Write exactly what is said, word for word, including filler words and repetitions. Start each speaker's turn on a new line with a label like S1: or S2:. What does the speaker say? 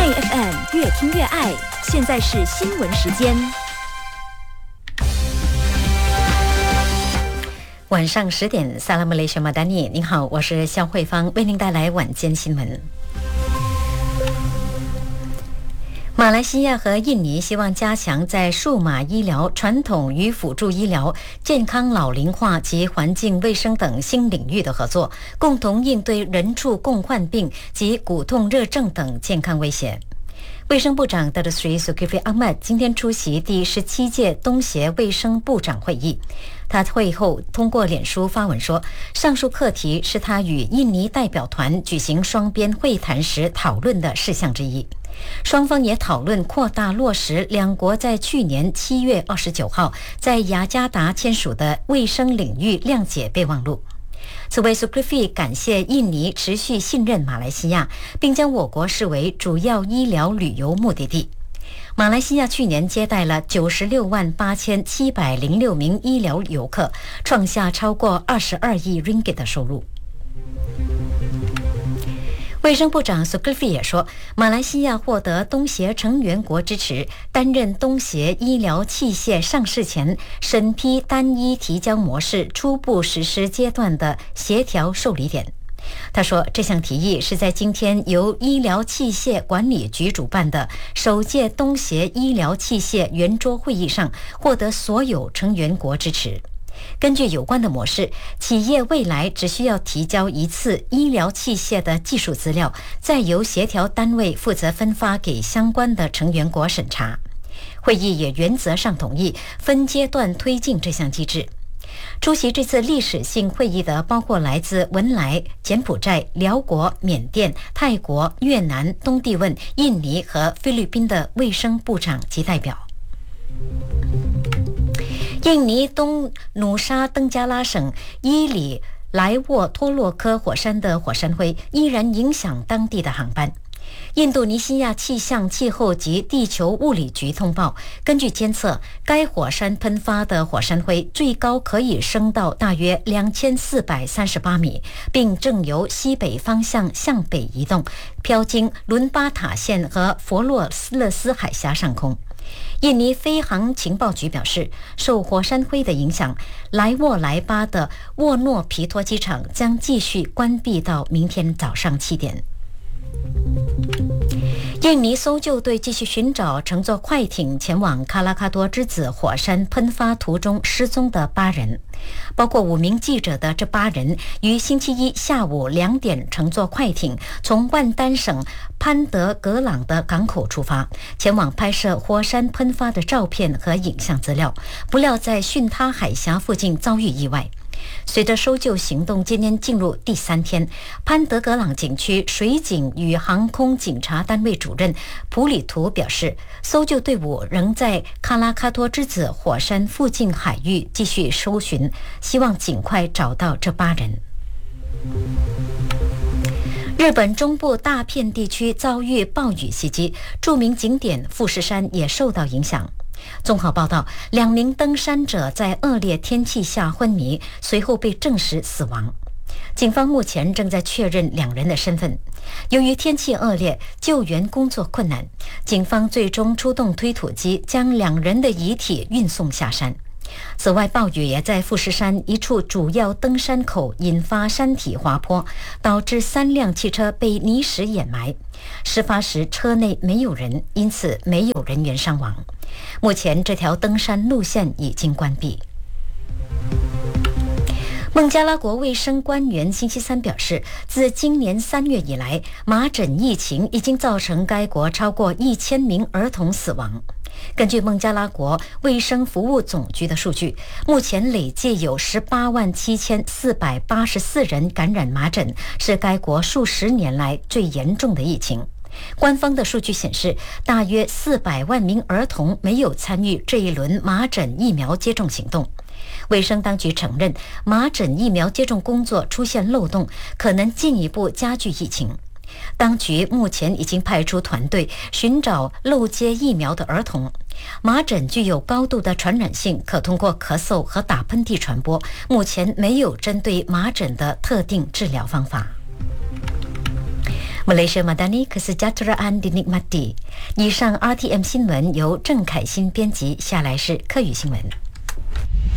S1: 爱 F M 越听越爱，现在是新闻时间。
S2: 晚上十点，萨拉姆雷什马丹尼，您好，我是肖慧芳，为您带来晚间新闻。马来西亚和印尼希望加强在数码医疗、传统与辅助医疗、健康老龄化及环境卫生等新领域的合作，共同应对人畜共患病及骨痛热症等健康威胁。卫生部长 Datuk Seri Zulkifli Ahmad 今天出席第十七届东协卫生部长会议。他会后通过脸书发文说，上述课题是他与印尼代表团举行双边会谈时讨论的事项之一。双方也讨论扩大落实两国在去年七月二十九号在雅加达签署的卫生领域谅解备忘录。此外 Zulkifli 感谢印尼持续信任马来西亚，并将我国视为主要医疗旅游目的地。马来西亚去年接待了九十六万八千七百零六名医疗游客，创下超过二十二亿 ringgit 的收入。卫生部长 Zulkifli 也说，马来西亚获得东协成员国支持，担任东协医疗器械上市前审批单一提交模式初步实施阶段的协调受理点。他说，这项提议是在今天由医疗器械管理局主办的首届东协医疗器械圆桌会议上获得所有成员国支持。根据有关的模式，企业未来只需要提交一次医疗器械的技术资料，再由协调单位负责分发给相关的成员国审查。会议也原则上同意分阶段推进这项机制。出席这次历史性会议的包括来自文莱、柬埔寨、辽国、缅甸、泰国、越南、东帝汶、印尼和菲律宾的卫生部长及代表。印尼东努沙登加拉省伊里莱沃托洛科火山的火山灰依然影响当地的航班。印度尼西亚气象、气候及地球物理局通报，根据监测，该火山喷发的火山灰最高可以升到大约两千四百三十八米，并正由西北方向向北移动，飘经伦巴塔县和佛洛勒斯海峡上空。印尼飞航情报局表示，受火山灰的影响，莱沃莱巴的沃诺皮托机场将继续关闭到明天早上七点。印尼搜救队继续寻找乘坐快艇前往卡拉卡多之子火山喷发途中失踪的八人，包括五名记者的这八人于星期一下午两点乘坐快艇从万丹省潘德格朗的港口出发，前往拍摄火山喷发的照片和影像资料，不料在巽他海峡附近遭遇意外。随着搜救行动今天进入第三天，潘德格朗景区水警与航空警察单位主任普里图表示，搜救队伍仍在卡拉卡托之子火山附近海域继续搜寻，希望尽快找到这八人。日本中部大片地区遭遇暴雨袭击，著名景点富士山也受到影响。综合报道，两名登山者在恶劣天气下昏迷，随后被证实死亡。警方目前正在确认两人的身份。由于天气恶劣，救援工作困难，警方最终出动推土机将两人的遗体运送下山。此外，暴雨也在富士山一处主要登山口引发山体滑坡，导致三辆汽车被泥石掩埋。事发时车内没有人，因此没有人员伤亡。目前这条登山路线已经关闭。孟加拉国卫生官员星期三表示，自今年三月以来，麻疹疫情已经造成该国超过一千名儿童死亡。根据孟加拉国卫生服务总局的数据，目前累计有十八万七千四百八十四人感染麻疹，是该国数十年来最严重的疫情。官方的数据显示，大约四百万名儿童没有参与这一轮麻疹疫苗接种行动。卫生当局承认，麻疹疫苗接种工作出现漏洞，可能进一步加剧疫情。当局目前已经派出团队寻找漏接疫苗的儿童。麻疹具有高度的传染性，可通过咳嗽和打喷嚏传播。目前没有针对麻疹的特定治疗方法。 Malaysia Madani Kesejahteraan Dinikmati。以上 R T M 新闻由郑凯欣编辑，下来是客语新闻。